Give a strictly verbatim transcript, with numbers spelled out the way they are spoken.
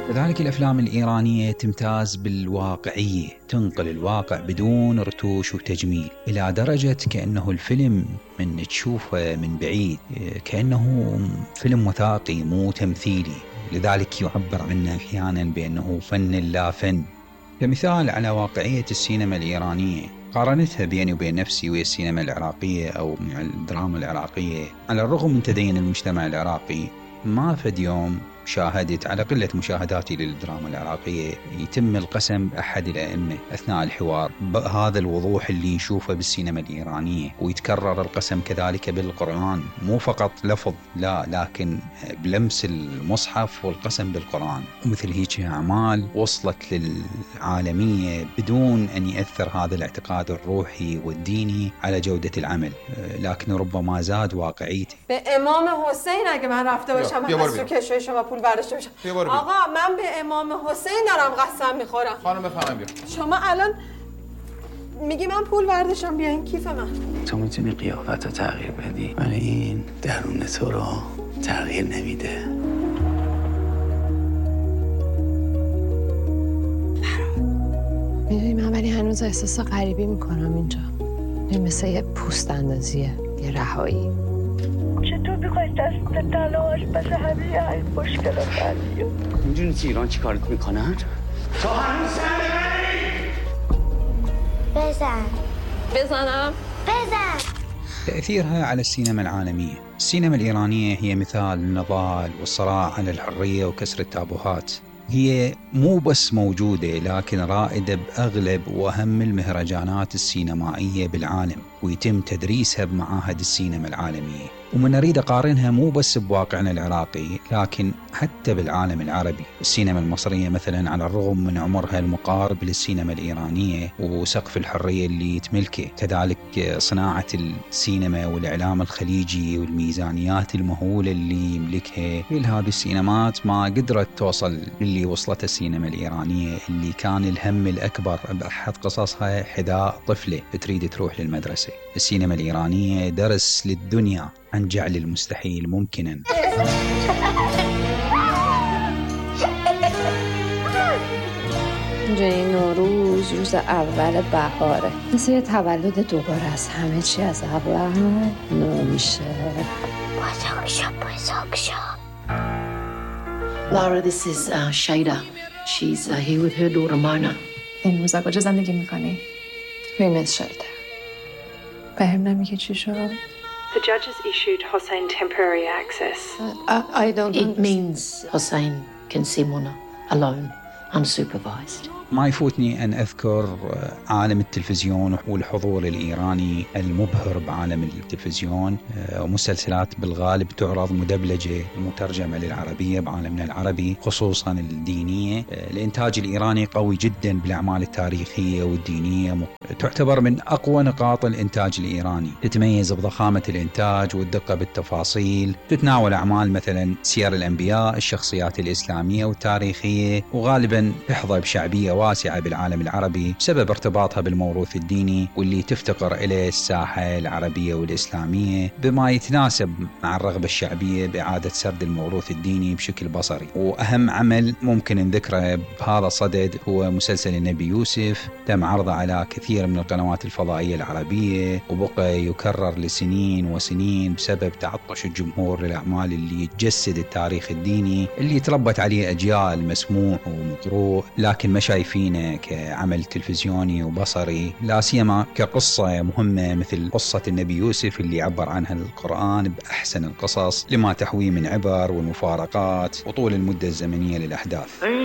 لذلك الأفلام الإيرانية تمتاز بالواقعية، تنقل الواقع بدون رتوش وتجميل، إلى درجة كأنه الفيلم من تشوفه من بعيد كأنه فيلم وثائقي مو تمثيلي. لذلك يعبر عنه أحيانا بأنه فن لا فن. كمثال على واقعية السينما الإيرانية، قارنتها بيني وبين نفسي ويا السينما العراقية أو مع الدراما العراقية. على الرغم من تدين المجتمع العراقي، ما فد يوم شاهدت على قلة مشاهداتي للدراما العراقية يتم القسم بأحد الأئمة أثناء الحوار بهذا الوضوح اللي نشوفه بالسينما الإيرانية، ويتكرر القسم كذلك بالقرآن، مو فقط لفظ لا، لكن بلمس المصحف والقسم بالقرآن. ومثل هيك أعمال وصلت للعالمية بدون أن يأثر هذا الاعتقاد الروحي والديني على جودة العمل، لكن ربما زاد واقعيته. بإمام حسين اگه من رفته باشم از تو کشوی شما پول برداشته باشم. آقا من به امام حسین دارم قسم میخورم. خانم بفهمم بیا. شما الان میگی من پول برداشتم بیاین کیف من. تو میتونی قیافت رو تغییر بدی ولی این درون تو رو تغییر نمیده. میدونی من ولی هنوز احساس غریبی میکنم اینجا. این مثل یه پوست اندازیه، یه رهایی. چطور میخوایی دست تلاش بس همه این مشکلات حلیه؟ میدونی که ایران چی کارت میکنن؟ تو هنوز سنگری؟ بزن بزنم؟ بزن. تأثيرها على السينما العالمية. السينما الإيرانية هي مثال النضال والصراع على الحرية وكسر التابوهات. هي مو بس موجودة، لكن رائدة بأغلب وأهم المهرجانات السينمائية بالعالم، ويتم تدريسها بمعاهد السينما العالمية. ومن أريد أقارنها مو بس بواقعنا العراقي، لكن حتى بالعالم العربي. السينما المصرية مثلا على الرغم من عمرها المقارب للسينما الإيرانية وسقف الحرية اللي تملكه، كذلك صناعة السينما والإعلام الخليجي والميزانيات المهولة اللي يملكها، كل هذه السينمات ما قدرت توصل اللي وصلت السينما الإيرانية، اللي كان الهم الأكبر بأحد قصصها حذاء طفلة تريد تروح للمدرسة. السينما الإيرانية درس للدنيا عن جعل المستحيل ممكنا. اینجا نوروز روز اول بهاره، مثل یه تولد دوباره از همه چی از اول نو میشه. بزرگ شو بزرگ شو. Lara, this is uh, Shada. She's uh, here with her daughter Mona. این روزا کجا زندگی میکنی؟ ویمنز شلتر. به هم نمیگه چی شد؟ The judge has issued Hossein temporary access. Uh, I don't It means Hossein can see Mona alone, unsupervised. ما يفوتني أن أذكر عالم التلفزيون والحضور الإيراني المبهر بعالم التلفزيون، ومسلسلات بالغالب تعرض مدبلجة ومترجمة للعربية بعالمنا العربي، خصوصا الدينية. الإنتاج الإيراني قوي جدا بالأعمال التاريخية والدينية، تعتبر من أقوى نقاط الإنتاج الإيراني، تتميز بضخامة الإنتاج والدقة بالتفاصيل، تتناول أعمال مثلا سير الأنبياء، الشخصيات الإسلامية والتاريخية، وغالبا تحظى بشعبية واسعة بالعالم العربي بسبب ارتباطها بالموروث الديني واللي تفتقر إليه الساحة العربية والإسلامية، بما يتناسب مع الرغبة الشعبية بإعادة سرد الموروث الديني بشكل بصري. وأهم عمل ممكن نذكره بهذا الصدد هو مسلسل النبي يوسف، تم عرضه على كثير من القنوات الفضائية العربية، وبقى يكرر لسنين وسنين بسبب تعطش الجمهور للأعمال اللي تجسد التاريخ الديني اللي تربت عليه أجيال مسموع ومقروء، لكن ما شايفينه كعمل تلفزيوني وبصري، لا سيما كقصة مهمة مثل قصة النبي يوسف اللي عبر عنها القرآن بأحسن القصص، لما تحويه من عبر والمفارقات وطول المدة الزمنية للأحداث.